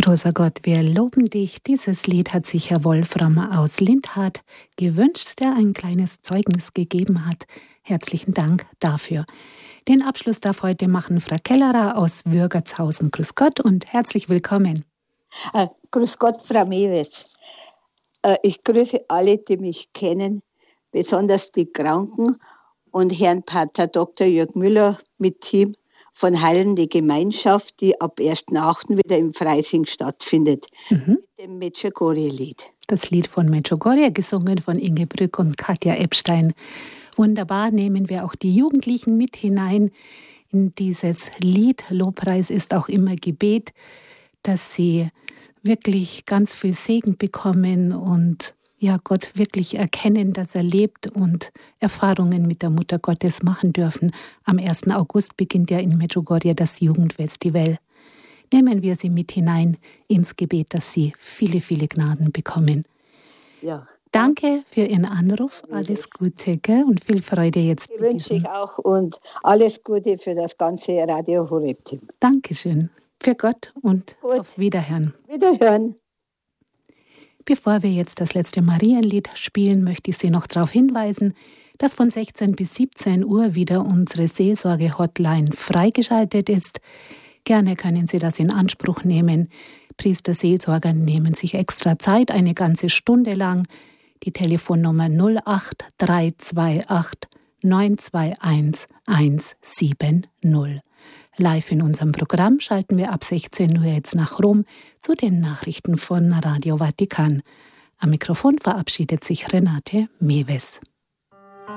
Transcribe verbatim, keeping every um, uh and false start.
Großer Gott, wir loben dich. Dieses Lied hat sich Herr Wolfram aus Lindhardt gewünscht, der ein kleines Zeugnis gegeben hat. Herzlichen Dank dafür. Den Abschluss darf heute machen Frau Kellerer aus Würgertshausen. Grüß Gott und herzlich willkommen. Äh, grüß Gott, Frau Mewes. Äh, ich grüße alle, die mich kennen, besonders die Kranken und Herrn Pater Doktor Jörg Müller mit Team von Heilende Gemeinschaft, die ab ersten achten wieder im Freising stattfindet, mhm. mit dem Medjugorje-Lied. Das Lied von Medjugorje, gesungen von Inge Brück und Katja Epstein. Wunderbar, nehmen wir auch die Jugendlichen mit hinein in dieses Lied. Lobpreis ist auch immer Gebet, dass sie wirklich ganz viel Segen bekommen und ja, Gott wirklich erkennen, dass er lebt und Erfahrungen mit der Mutter Gottes machen dürfen. Am ersten August beginnt ja in Medjugorje das Jugendfestival. Nehmen wir sie mit hinein ins Gebet, dass sie viele, viele Gnaden bekommen. Ja. Danke für Ihren Anruf. Alles Gute, gell? Und viel Freude jetzt. Ich wünsche ich auch und alles Gute für das ganze Radio Horeb-Team. Dankeschön. Für Gott und Gut. Auf Wiederhören. Wiederhören. Bevor wir jetzt das letzte Marienlied spielen, möchte ich Sie noch darauf hinweisen, dass von sechzehn bis siebzehn Uhr wieder unsere Seelsorge-Hotline freigeschaltet ist. Gerne können Sie das in Anspruch nehmen. Priester-Seelsorger nehmen sich extra Zeit, eine ganze Stunde lang. Die Telefonnummer null acht drei zwei acht neun zwei eins eins sieben null. Live in unserem Programm schalten wir ab sechzehn Uhr jetzt nach Rom zu den Nachrichten von Radio Vatikan. Am Mikrofon verabschiedet sich Renate Mewes.